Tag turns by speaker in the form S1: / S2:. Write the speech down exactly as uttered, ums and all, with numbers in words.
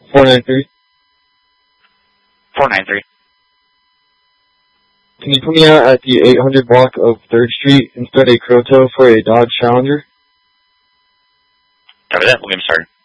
S1: four nine three.
S2: four nine three.
S1: Can you put me out at the eight hundred block of third Street and start a Croto for a Dodge Challenger?
S2: Copy that. We'll get him started.